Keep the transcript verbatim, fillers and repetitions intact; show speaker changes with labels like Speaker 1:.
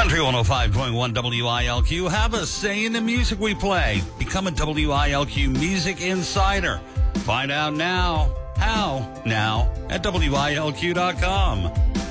Speaker 1: Country one oh five point one W I L Q. Have a say in the music we play. Become a W I L Q Music Insider. Find out now. How? Now at W I L Q dot com.